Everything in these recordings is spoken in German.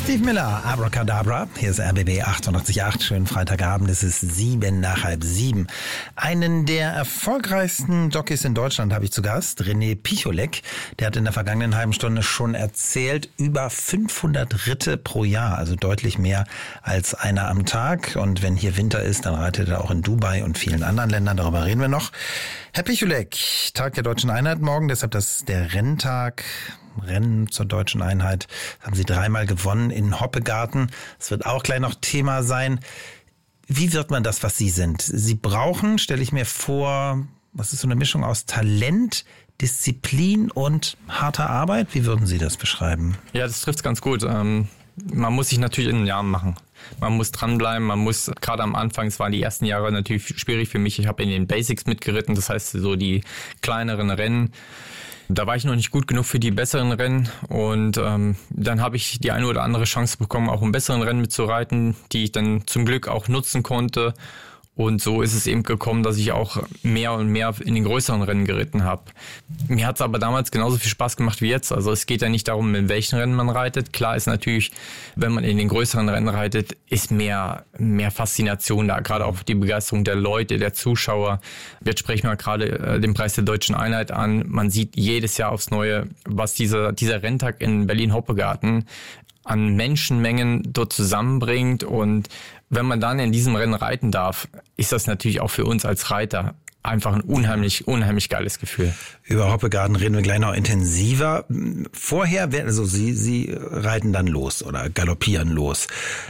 Steve Miller, Abracadabra. Hier ist RBB 88.8. Schönen Freitagabend. Es ist 7:06. Einen der erfolgreichsten Jockeys in Deutschland habe ich zu Gast, René Picholek. Der hat in der vergangenen halben Stunde schon erzählt, über 500 Ritte pro Jahr, also deutlich mehr als einer am Tag. Und wenn hier Winter ist, dann reitet er auch in Dubai und vielen anderen Ländern. Darüber reden wir noch. Herr Picholek, Tag der Deutschen Einheit morgen, deshalb der Renntag. Rennen zur Deutschen Einheit. Das haben Sie 3-mal gewonnen in Hoppegarten. Das wird auch gleich noch Thema sein. Wie wird man das, was Sie sind? Sie brauchen, stelle ich mir vor, was ist so eine Mischung aus Talent, Disziplin und harter Arbeit? Wie würden Sie das beschreiben? Ja, das trifft es ganz gut. Man muss sich natürlich in den Jahren machen. Man muss dranbleiben, man muss, gerade am Anfang, es waren die ersten Jahre natürlich schwierig für mich. Ich habe in den Basics mitgeritten, das heißt so die kleineren Rennen. Da war ich noch nicht gut genug für die besseren Rennen und dann habe ich die eine oder andere Chance bekommen, auch in besseren Rennen mitzureiten, die ich dann zum Glück auch nutzen konnte. Und so ist es eben gekommen, dass ich auch mehr und mehr in den größeren Rennen geritten habe. Mir hat es aber damals genauso viel Spaß gemacht wie jetzt. Also es geht ja nicht darum, in welchen Rennen man reitet. Klar ist natürlich, wenn man in den größeren Rennen reitet, ist mehr Faszination da. Gerade auch die Begeisterung der Leute, der Zuschauer. Jetzt sprechen wir gerade den Preis der Deutschen Einheit an. Man sieht jedes Jahr aufs Neue, was dieser Renntag in Berlin-Hoppegarten an Menschenmengen dort zusammenbringt. Und wenn man dann in diesem Rennen reiten darf, ist das natürlich auch für uns als Reiter einfach ein unheimlich geiles Gefühl. Über Hoppegarten reden wir gleich noch intensiver. Vorher, also Sie reiten dann los oder galoppieren los.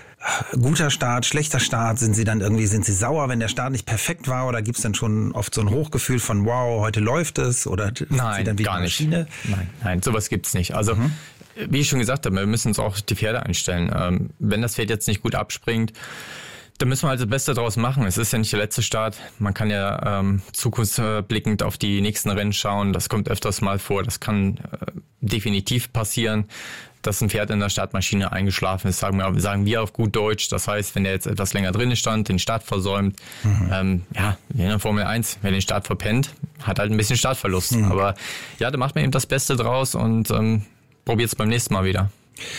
Guter Start, schlechter Start, sind Sie sauer, wenn der Start nicht perfekt war, oder gibt's dann schon oft so ein Hochgefühl von wow, heute läuft es, oder nein, dann wie gar nicht. Maschine? Nein, sowas gibt's nicht. Also wie ich schon gesagt habe, wir müssen uns auch die Pferde einstellen. Wenn das Pferd jetzt nicht gut abspringt, dann müssen wir halt das Beste draus machen. Es ist ja nicht der letzte Start. Man kann ja zukunftsblickend auf die nächsten Rennen schauen. Das kommt öfters mal vor. Das kann definitiv passieren, dass ein Pferd in der Startmaschine eingeschlafen ist, sagen wir auf gut Deutsch. Das heißt, wenn der jetzt etwas länger drin stand, den Start versäumt, in der Formel 1, wer den Start verpennt, hat halt ein bisschen Startverlust. Aber ja, da macht man eben das Beste draus und probiert es beim nächsten Mal wieder.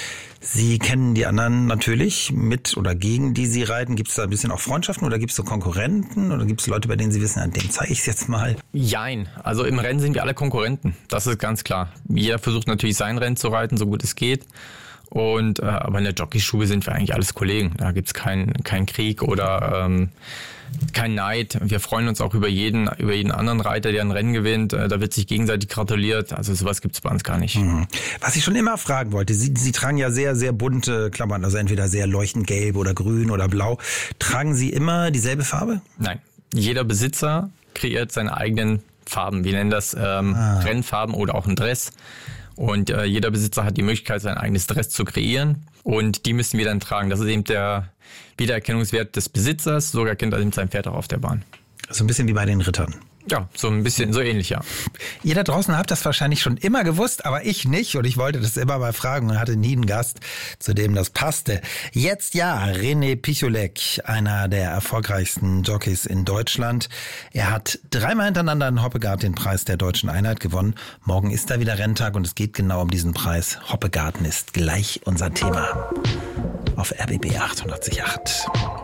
Sie kennen die anderen natürlich, mit oder gegen die Sie reiten. Gibt es da ein bisschen auch Freundschaften oder gibt es so Konkurrenten oder gibt es Leute, bei denen Sie wissen, an dem zeige ich es jetzt mal? Jein, also im Rennen sind wir alle Konkurrenten, das ist ganz klar. Jeder versucht natürlich sein Rennen zu reiten, so gut es geht. Und aber in der Jockeystube sind wir eigentlich alles Kollegen. Da gibt's keinen Krieg oder kein Neid. Wir freuen uns auch über jeden anderen Reiter, der ein Rennen gewinnt. Da wird sich gegenseitig gratuliert. Also sowas gibt's bei uns gar nicht. Was ich schon immer fragen wollte, Sie tragen ja sehr, sehr bunte Klamotten, also entweder sehr leuchtend gelb oder grün oder blau. Tragen Sie immer dieselbe Farbe? Nein, jeder Besitzer kreiert seine eigenen Farben. Wir nennen das Rennfarben oder auch ein Dress. Und jeder Besitzer hat die Möglichkeit, sein eigenes Dress zu kreieren. Und die müssen wir dann tragen. Das ist eben der Wiedererkennungswert des Besitzers. Sogar kennt er sein Pferd auch auf der Bahn. So ein bisschen wie bei den Rittern. Ja, so ein bisschen, so ähnlich, ja. Ihr da draußen habt das wahrscheinlich schon immer gewusst, aber ich nicht. Und ich wollte das immer mal fragen und hatte nie einen Gast, zu dem das passte. Jetzt ja, René Picholek, einer der erfolgreichsten Jockeys in Deutschland. Er hat 3-mal hintereinander in Hoppegarten den Preis der Deutschen Einheit gewonnen. Morgen ist da wieder Renntag und es geht genau um diesen Preis. Hoppegarten ist gleich unser Thema auf RBB 88.8.